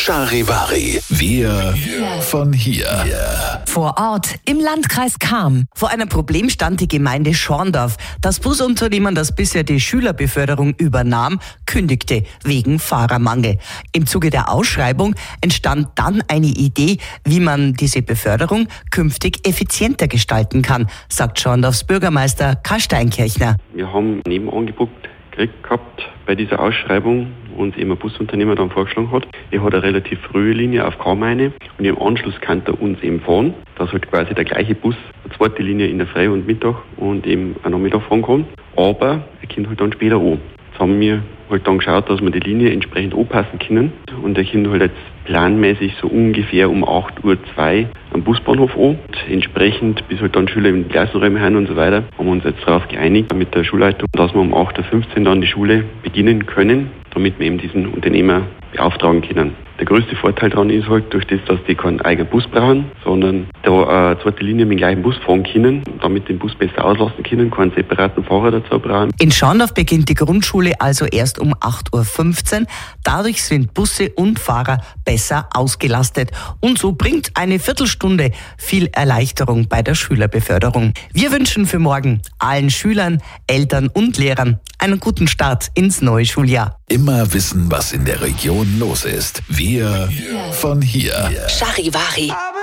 Charivari. Wir von hier. Vor Ort im Landkreis Cham. Vor einem Problem stand die Gemeinde Schorndorf. Das Busunternehmen, das bisher die Schülerbeförderung übernahm, kündigte wegen Fahrermangel. Im Zuge der Ausschreibung entstand dann eine Idee, wie man diese Beförderung künftig effizienter gestalten kann, sagt Schorndorfs Bürgermeister Karl Steinkirchner. Wir haben ein Nebenangebot gekriegt gehabt bei dieser Ausschreibung, wo uns eben ein Busunternehmer dann vorgeschlagen hat. Er hat eine relativ frühe Linie auf Cham eine und im Anschluss kann er uns eben fahren, dass halt quasi der gleiche Bus eine zweite Linie in der Früh und Mittag und eben am Nachmittag fahren kann. Aber er kommt halt dann später an. Jetzt haben wir halt dann geschaut, dass wir die Linie entsprechend anpassen können und er kommt halt jetzt planmäßig so ungefähr um 8:02 Uhr am Busbahnhof an. Und entsprechend, bis halt dann Schüler in den Klassenräumen haben und so weiter, haben wir uns jetzt darauf geeinigt mit der Schulleitung, dass wir um 8:15 Uhr dann die Schule beginnen können, damit wir eben diesen Unternehmer beauftragen können. Der größte Vorteil daran ist halt, durch das, dass die keinen eigenen Bus brauchen, sondern da eine zweite Linie mit dem gleichen Bus fahren können, damit den Bus besser auslassen können, keinen separaten Fahrer dazu brauchen. In Schorndorf beginnt die Grundschule also erst um 8:15 Uhr. Dadurch sind Busse und Fahrer besser ausgelastet. Und so bringt eine Viertelstunde viel Erleichterung bei der Schülerbeförderung. Wir wünschen für morgen allen Schülern, Eltern und Lehrern einen guten Start ins neue Schuljahr. Immer wissen, was in der Region los ist. Wir von hier. Charivari.